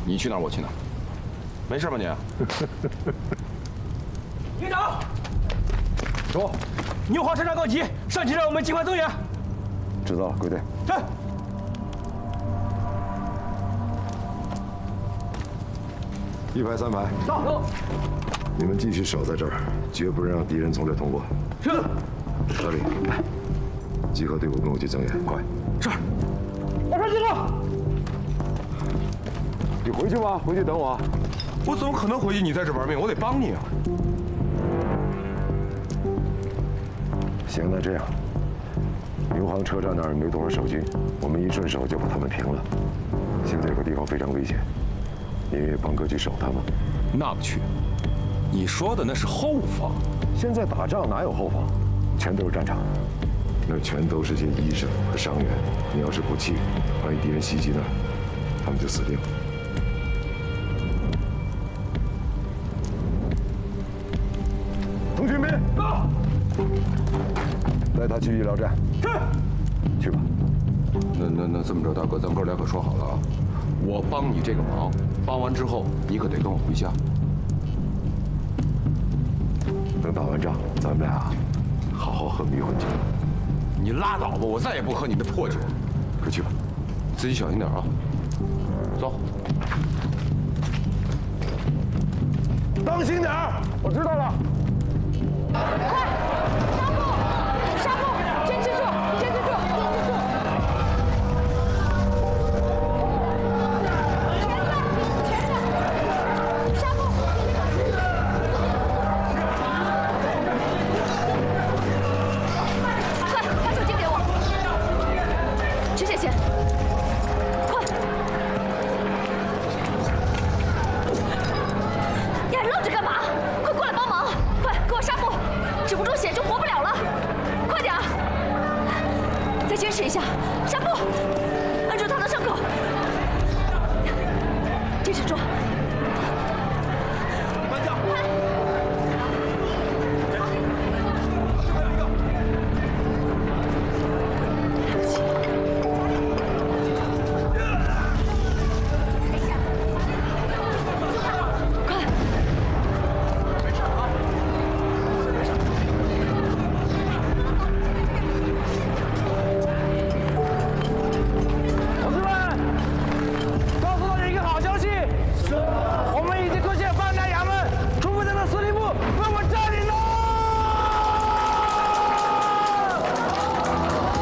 你去哪儿我去哪儿，没事吧你？ 营长， 说， 牛黄车长告急，上级让我们尽快增援。 知道了，归队。 是。 1排3排， 到。 你们继续守在这儿，绝不让敌人从这通过。 是。 小李，集合队伍跟我去增援，快！ 是。马上集合。 你回去吧，回去等我。 我怎么可能回去？你在这玩命，我得帮你啊！ 行，那这样，牛黄车站那儿没多少守军，我们一顺手就把他们平了。现在有个地方非常危险，你愿意帮哥去守他吗？ 那不去。你说的那是后方。 现在打仗哪有后方？全都是战场，那全都是些医生和伤员。你要是不去，万一敌人袭击那儿，他们就死定了。童俊斌，到！带他去医疗站。 是。 去吧。 那这么着，大哥，咱哥俩可说好了啊，我帮你这个忙，帮完之后你可得跟我回家。 等打完仗，咱们俩好好喝迷魂酒。 你拉倒吧，我再也不喝你的破酒。 快去吧， 自己小心点啊。走。 当心点儿！我知道了。 快！